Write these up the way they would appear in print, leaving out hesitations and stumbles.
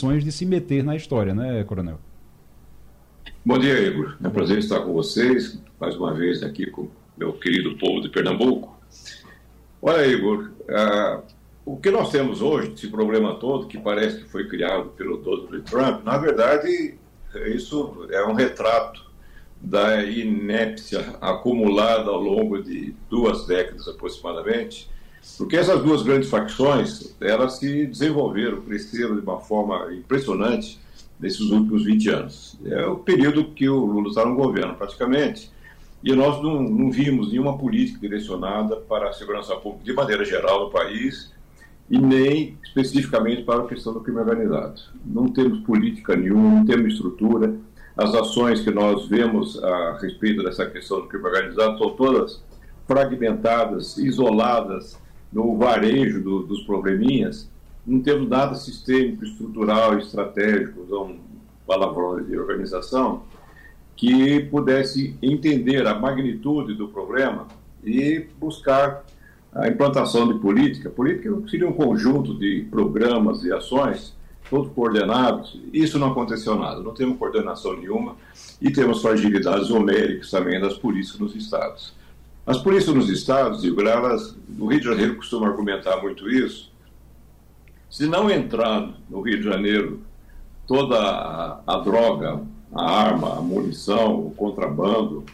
intenções de se meter na história, né, Coronel? Bom dia, Igor. É um prazer estar com vocês, mais uma vez aqui com o meu querido povo de Pernambuco. Olha, Igor, o que nós temos hoje, esse problema todo, que parece que foi criado pelo Donald Trump, na verdade, isso é um retrato da inépcia acumulada ao longo de 2 décadas aproximadamente, porque essas duas grandes facções, elas se desenvolveram, cresceram de uma forma impressionante nesses últimos 20 anos. É o período que o Lula está no governo, praticamente, e nós não vimos nenhuma política direcionada para a segurança pública de maneira geral no país, e nem especificamente para a questão do crime organizado. Não temos política nenhuma, não temos estrutura. As ações que nós vemos a respeito dessa questão do crime organizado são todas fragmentadas, isoladas no varejo dos probleminhas. Não temos nada sistêmico, estrutural, estratégico, são palavrões de organização, que pudesse entender a magnitude do problema e buscar a implantação de política. Política seria um conjunto de programas e ações, todos coordenados. Isso não aconteceu nada, não temos coordenação nenhuma e temos fragilidades homéricas também das polícias nos estados. As polícias nos estados, elas, no Rio de Janeiro costuma argumentar muito isso. Se não entrar no Rio de Janeiro toda a droga, a arma, a munição, o contrabando,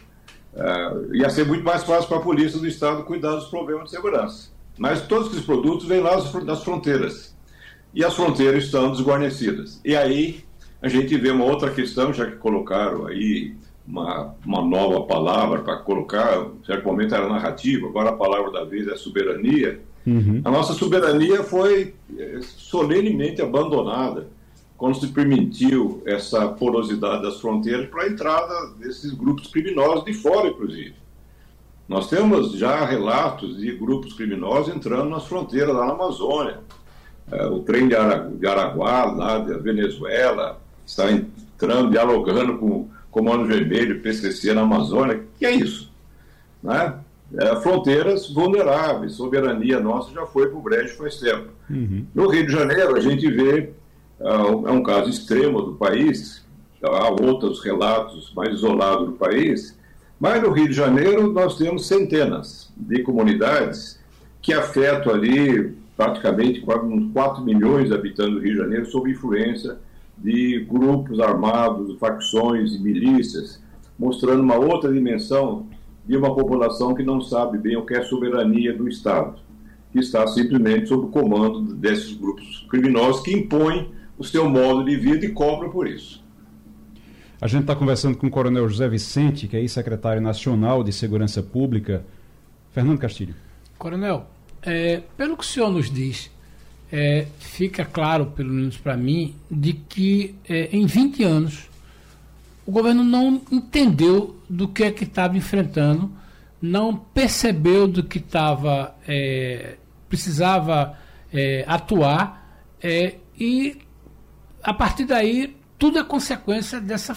ia ser muito mais fácil para a polícia do estado cuidar dos problemas de segurança. Mas todos esses produtos vêm lá das fronteiras. E as fronteiras estão desguarnecidas. E aí a gente vê uma outra questão, já que colocaram aí uma nova palavra para colocar, em certo momento era narrativa, agora a palavra da vez é soberania. Uhum. A nossa soberania foi solenemente abandonada quando se permitiu essa porosidade das fronteiras para a entrada desses grupos criminosos de fora, inclusive. Nós temos já relatos de grupos criminosos entrando nas fronteiras lá na Amazônia. O trem de Araguá, lá da Venezuela, está entrando, dialogando com o Comando Vermelho, PCC na Amazônia. Que é isso? Né? Fronteiras vulneráveis, soberania nossa já foi para o brejo faz tempo. Uhum. No Rio de Janeiro, a gente vê, é um caso extremo do país, há outros relatos mais isolados do país, mas no Rio de Janeiro nós temos centenas de comunidades que afetam ali praticamente uns 4 milhões de habitantes do Rio de Janeiro sob influência de grupos armados, facções e milícias, mostrando uma outra dimensão de uma população que não sabe bem o que é soberania do Estado, que está simplesmente sob o comando desses grupos criminosos que impõem o seu modo de vida e cobram por isso. A gente está conversando com o Coronel José Vicente, que é secretário nacional de Segurança Pública. Fernando Castilho. Coronel, pelo que o senhor nos diz, fica claro, pelo menos para mim, de que em 20 anos o governo não entendeu do que é que estava enfrentando, não percebeu do que precisava atuar, e a partir daí tudo é consequência dessa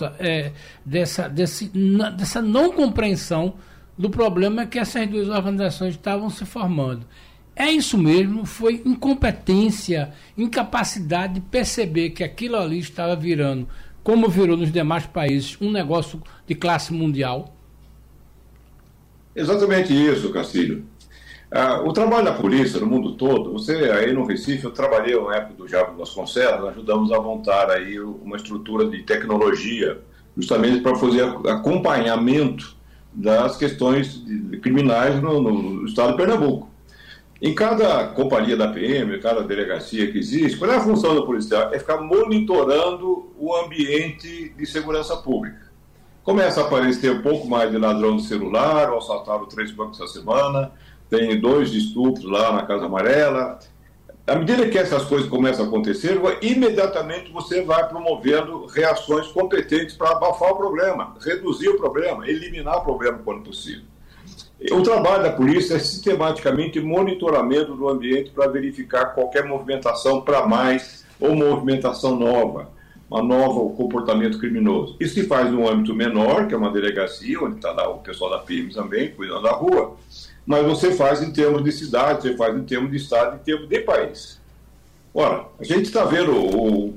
dessa não compreensão do problema que essas duas organizações estavam se formando. É isso mesmo? Foi incompetência, incapacidade de perceber que aquilo ali estava virando, como virou nos demais países, um negócio de classe mundial? Exatamente isso, Castilho. O trabalho da polícia no mundo todo, você aí no Recife, eu trabalhei na época do Jaime Vasconcelos, ajudamos a montar aí uma estrutura de tecnologia, justamente para fazer acompanhamento das questões criminais no estado de Pernambuco. Em cada companhia da PM, cada delegacia que existe, qual é a função do policial? É ficar monitorando o ambiente de segurança pública. Começa a aparecer um pouco mais de ladrão de celular, assaltaram 3 bancos essa semana, tem 2 estupros lá na Casa Amarela. À medida que essas coisas começam a acontecer, imediatamente você vai promovendo reações competentes para abafar o problema, reduzir o problema, eliminar o problema quando possível. O trabalho da polícia é sistematicamente monitoramento do ambiente para verificar qualquer movimentação para mais ou movimentação nova, um novo comportamento criminoso. Isso se faz num âmbito menor, que é uma delegacia, onde está lá o pessoal da PM também, cuidando da rua, mas você faz em termos de cidade, você faz em termos de estado, em termos de país. Ora, a gente está vendo o